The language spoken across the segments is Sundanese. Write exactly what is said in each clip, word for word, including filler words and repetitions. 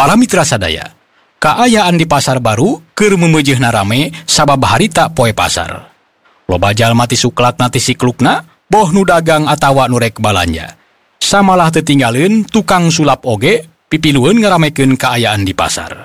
Para mitra sadaya, kaayaan di pasar baru keur meumeujeunna rame sabab harita poe pasar. Loba jalma ti suklakna ti siklukna, boh nu dagang atawa nu rek balanja. Samalah teu tinggaleun tukang sulap oge pipilueun ngaramekeun kaayaan di pasar.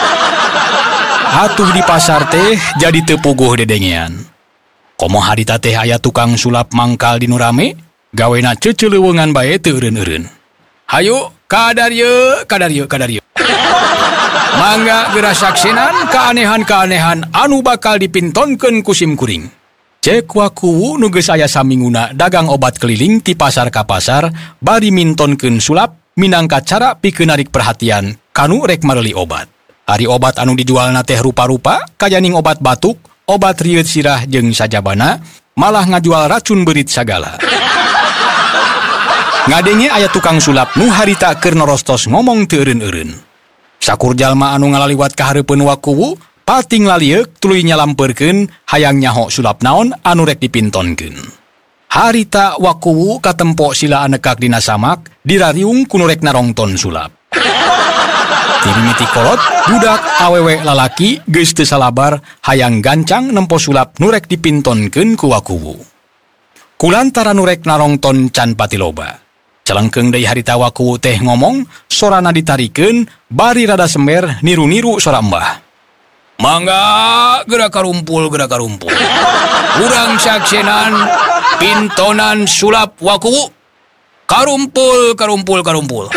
Atuh di pasar teh jadi teu puguh dedengean. Komo harita teh aya tukang sulap mangkal di nu rame, gawena ceuceuleuweungan bae teu eureun-eureun. Hayu, kadarieu, kadarieu, kadarieu. Mangga geura saksenan kaanehan-kaanehan anu bakal dipintonkeun ku sim kuring. Cek wakuwu nu geus aya saminguna dagang obat keliling ti pasar ka pasar bari mintonkeun sulap minangka cara pikeun narik perhatian kanu rek mareli obat. Ari obat anu dijualna teh rupa-rupa kajaning obat batuk, obat rieut sirah jeung sajabana, malah ngajual racun beurit sagala. Ngadenge aya tukang sulap nu harita keur norostos ngomong teu eureun-eureun. Sakur jalma anu ngalaliwat ka hareupeun wakuwu, pating lalieuk tuluy nyalampeurkeun hayang nyaho sulap naon anu rek dipintonkeun. Harita wakuwu katempo sila anekak dina samak, dirariung ku nu rek narongton sulap. Ti mimiti kolot, budak awewe lalaki geus teu salabar hayang gancang nempo sulap nu rek dipintonkeun ku wakuwu. Kulantaran nu rek narongton can pati loba. Celengkeung deui harita wakuwu teh ngomong, sorana ditarikeun, bari rada sember niru-niru sora embah. Mangga, geura karumpul, geura karumpul. Urang saksenan, pintonan sulap wakuwu. Karumpul, karumpul, karumpul.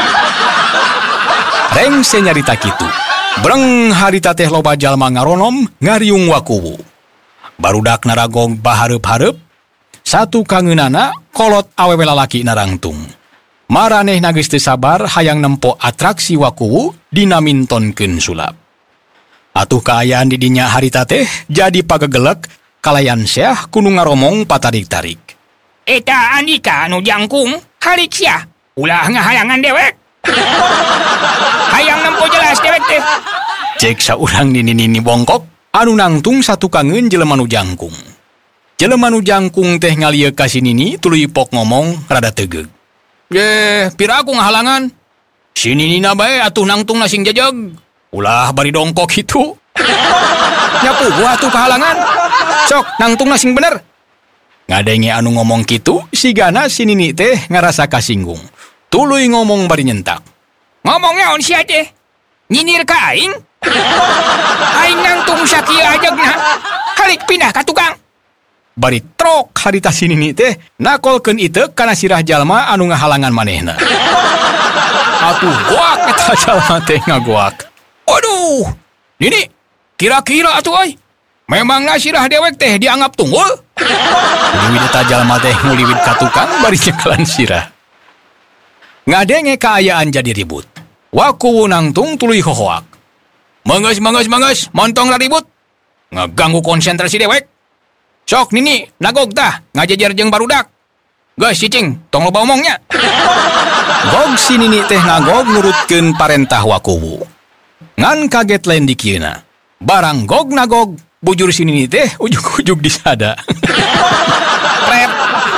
Rengse nyarita kitu. Breng harita teh loba jalma ngaronom, ngariung wakuwu. Barudak naragog bahareup-hareup, satu kangeunana kolot awewe lalaki narangtung. Maranehna geus teu sabar hayang nempo atraksi wakuwu dina mintonkeun sulap. Atuh kaayaan di dinya harita teh jadi pagegelek kalayan seah kudu ngaromong patarik-tarik. Eta Andika anu jangkung, harik sia, ulah ngahayangan dewek. Hayang nempo jelas dewek teh. Cek saurang nini-nini bongkok anu nangtung satu kangeun jelema nu jangkung. Jelema nu jangkung teh ngalieuk ka si nini tuluy pok ngomong rada tegeug. Ye, pira aku ngahalangan? Si ninina bae atuh nangtung sing jajag. Ulah bari dongkok itu. Nyapu gua atuh kahalangan. Sok nangtung sing bener. Ngadenge anu ngomong kitu, sigana si nini teh ngarasa kasinggung. Tuluy ngomong bari nyentak. Ngomong naon sia teh? Nyinir ka aing? Aing nangtung sakieu ajegna. Halik pindah ka tukang. Bari trok harita si nini teh nakolkeun iteuk kana sirah jalma anu ngahalangan manehna. Atuh goak eta jalma teh ngagoak. Waduh, nini, kira-kira atuh euy. Memangna sirah dewek teh dianggap tunggul? Liwit eta jalma teh nguliwit ka tukang bari nyekelan sirah. Ngadenge kaayaan jadi ribut. Wakuwu nangtung tuluy hohoak. Manggeus, manggeus, manggeus, montong ribut. Ngaganggu konsentrasi dewek. Sok nini, nagog tah, ngajejer jeung barudak. Geus cicing, tong loba omongnya. Gog si nini teh nagog nurutkeun parentah wakuwu. Ngan kaget lain dikieuna. Barang gog nagog, bujur si nini teh ujug-ujug disada. Prep.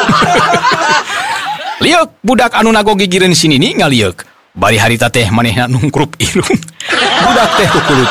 Liuk budak anu nagog gigireun si nini ngalieuk. Bari harita teh manehna nungkrup irung. Budak teh kukulut